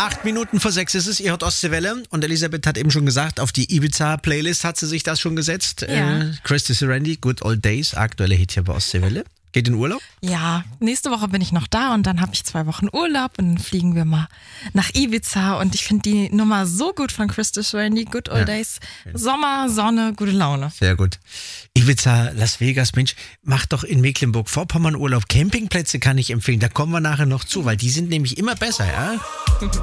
8:08 ist es, ihr hört Ostseewelle und Elisabeth hat eben schon gesagt, auf die Ibiza-Playlist hat sie sich das schon gesetzt. Ja. Christy Serendi, Good Old Days, aktuelle Hit hier bei Ostseewelle. Geht in Urlaub? Ja, nächste Woche bin ich noch da und dann habe ich 2 Wochen Urlaub und dann fliegen wir mal nach Ibiza und ich finde die Nummer so gut von Christy Serendi, Good Old Days. Sommer, Sonne, gute Laune. Sehr gut. Ibiza, Las Vegas, Mensch, mach doch in Mecklenburg-Vorpommern Urlaub. Campingplätze kann ich empfehlen, da kommen wir nachher noch zu, weil die sind nämlich immer besser, ja?